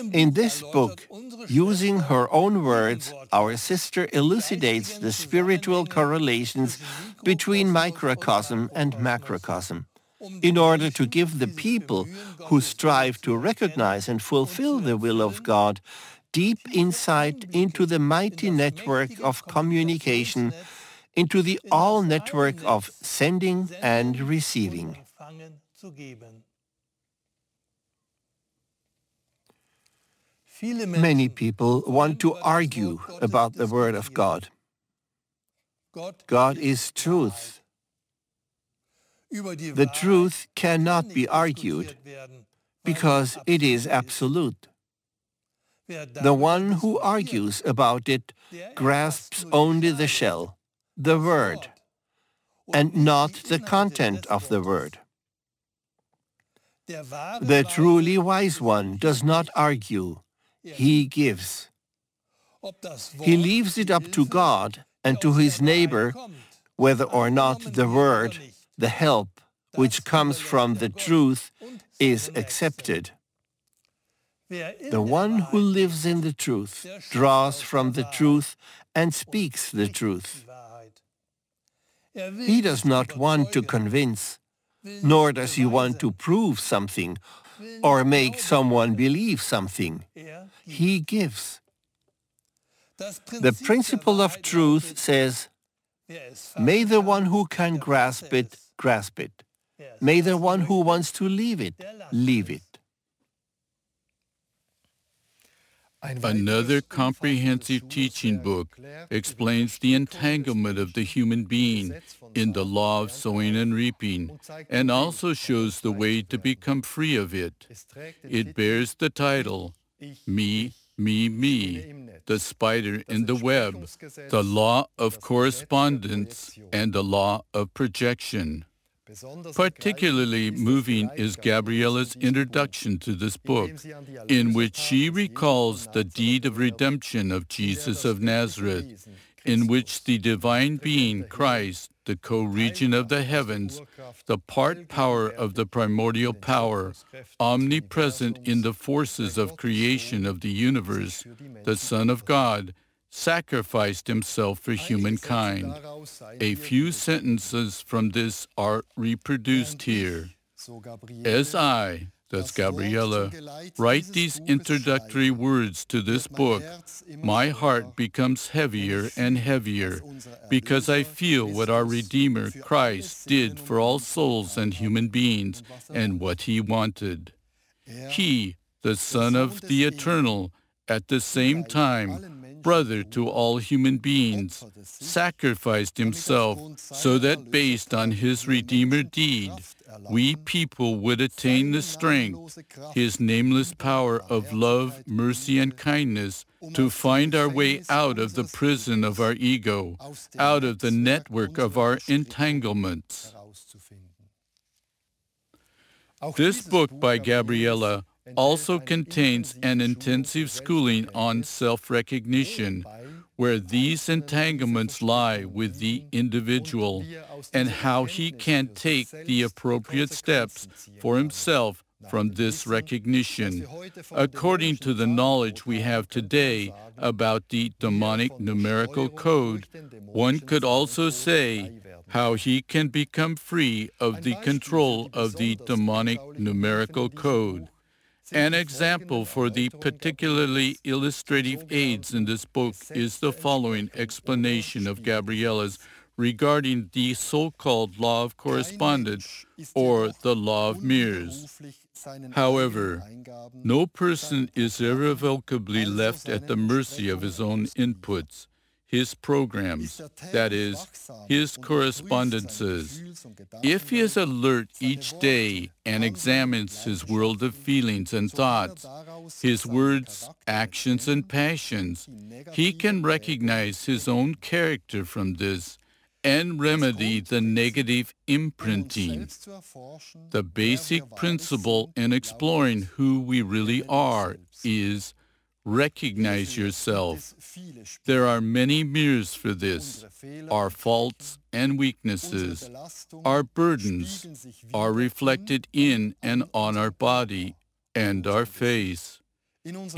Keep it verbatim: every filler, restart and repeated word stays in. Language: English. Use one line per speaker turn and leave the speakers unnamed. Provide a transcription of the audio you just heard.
In this book, using her own words, our sister elucidates the spiritual correlations between microcosm and macrocosm, in order to give the people who strive to recognize and fulfill the will of God deep insight into the mighty network of communication, into the all network of sending and receiving. Many people want to argue about the Word of God. God is truth. The truth cannot be argued because it is absolute. The one who argues about it grasps only the shell, the Word, and not the content of the Word. The truly wise one does not argue. He gives. He leaves it up to God and to his neighbor whether or not the word, the help, which comes from the truth, is accepted. The one who lives in the truth draws from the truth and speaks the truth. He does not want to convince, nor does he want to prove something or make someone believe something. He gives. The principle of truth says, may the one who can grasp it, grasp it. May the one who wants to leave it, leave it.
Another comprehensive teaching book explains the entanglement of the human being in the law of sowing and reaping, and also shows the way to become free of it. It bears the title, Me, Me, Me, the spider in the web, the law of correspondence and the law of projection. Particularly moving is Gabriella's introduction to this book, in which she recalls the deed of redemption of Jesus of Nazareth, in which the divine being, Christ, the co-regent of the heavens, the part power of the primordial power, omnipresent in the forces of creation of the universe, the Son of God, sacrificed himself for humankind. A few sentences from this are reproduced here. As I, that's Gabriella, write these introductory words to this book, my heart becomes heavier and heavier because I feel what our Redeemer, Christ, did for all souls and human beings and what he wanted. He, the Son of the Eternal, at the same time, brother to all human beings, sacrificed himself so that based on his Redeemer deed, we people would attain the strength, his nameless power of love, mercy, and kindness to find our way out of the prison of our ego, out of the network of our entanglements. This book by Gabriella also contains an intensive schooling on self-recognition, where these entanglements lie with the individual and how he can take the appropriate steps for himself from this recognition, according to the knowledge we have today about the demonic numerical code. One could also say how he can become free of the control of the demonic numerical code. An example for the particularly illustrative aids in this book is the following explanation of Gabriella's regarding the so-called law of correspondence or the law of mirrors. However, no person is irrevocably left at the mercy of his own inputs, his programs, that is, his correspondences. If he is alert each day and examines his world of feelings and thoughts, his words, actions, and passions, he can recognize his own character from this and remedy the negative imprinting. The basic principle in exploring who we really are is recognize yourself. There are many mirrors for this. Our faults and weaknesses, our burdens, are reflected in and on our body and our face.